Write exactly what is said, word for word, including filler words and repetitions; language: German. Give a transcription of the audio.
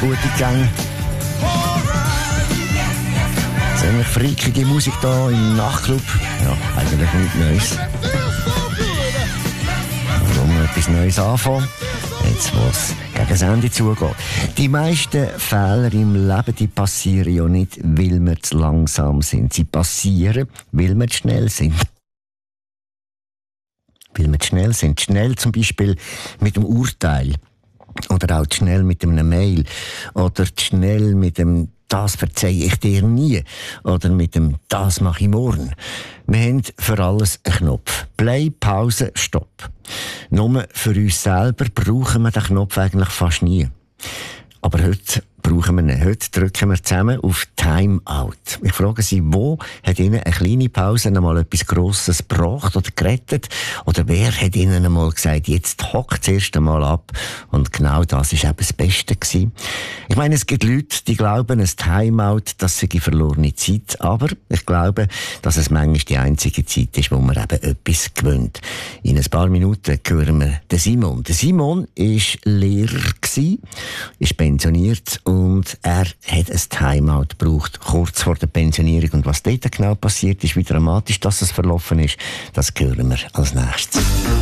gute Gang. Ziemlich freakige Musik hier im Nachtclub. Ja, eigentlich nichts Neues. Warum noch etwas Neues anfangen? Jetzt, wo es gegen das Ende zugeht. Die meisten Fehler im Leben, die passieren ja nicht, weil wir zu langsam sind. Sie passieren, weil wir zu schnell sind. Weil wir zu schnell sind. Schnell zum Beispiel mit dem Urteil. Oder auch zu schnell mit einem Mail. Oder zu schnell mit dem «Das verzeihe ich dir nie» oder mit dem «Das mache ich morgen». Wir haben für alles einen Knopf. Play, Pause, Stopp. Nur für uns selber brauchen wir den Knopf eigentlich fast nie. Aber heute brauchen wir ihn. Heute drücken wir zusammen auf Timeout. Ich frage Sie, wo hat Ihnen eine kleine Pause einmal etwas Grosses gebracht oder gerettet? Oder wer hat Ihnen einmal gesagt, jetzt hockt das erste Mal ab? Und genau das war eben das Beste gewesen. Ich meine, es gibt Leute, die glauben, ein Timeout, das sei verlorene Zeit. Aber ich glaube, dass es manchmal die einzige Zeit ist, wo man eben etwas gewöhnt. In ein paar Minuten hören wir den Simon. Der Simon war Lehrer, ist pensioniert und er hat ein Timeout gebraucht, kurz vor der Pensionierung. Und was dort genau passiert ist, wie dramatisch das verlaufen ist, das hören wir als nächstes.